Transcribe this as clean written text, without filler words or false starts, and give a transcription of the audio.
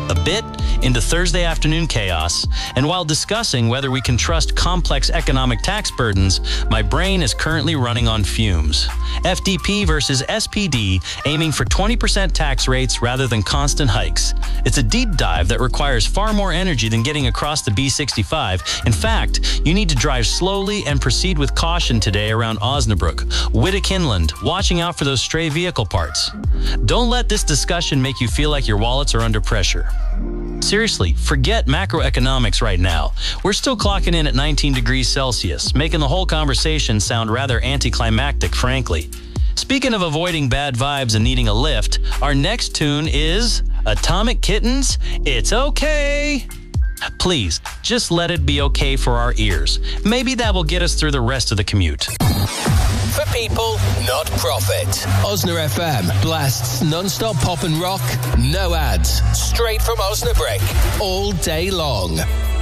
a bit into Thursday afternoon chaos, and while discussing whether we can trust complex economic tax burdens, my brain is currently running on fumes. FDP versus SPD, aiming for 20% tax rates rather than constant hikes. It's a deep dive that requires far more energy than getting across the B65. In fact, you need to drive slowly and proceed with caution today around Osnabrück, Wittek-Inland, watching out for those stray vehicle parts. Don't let this discussion make you feel like your wallets are under pressure. Seriously, forget macroeconomics right now. We're still clocking in at 19 degrees Celsius, making the whole conversation sound rather anticlimactic, frankly. Speaking of avoiding bad vibes and needing a lift, our next tune is Atomic Kittens, It's Okay. Please, just let it be okay for our ears. Maybe that will get us through the rest of the commute. For people, not profit. Osna FM blasts non-stop pop and rock, no ads, straight from Osnabrück, all day long.